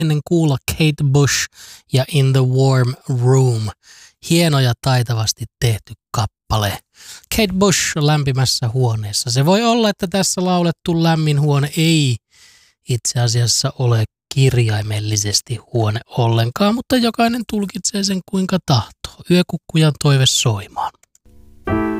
ennen kuulla Kate Bush ja In the Warm Room. Hieno ja taitavasti tehty kappale. Kate Bush lämpimässä huoneessa. Se voi olla, että tässä laulettu lämmin huone ei itse asiassa ole kirjaimellisesti huone ollenkaan, mutta jokainen tulkitsee sen kuinka tahtoo. Yökukkujan toive soimaan.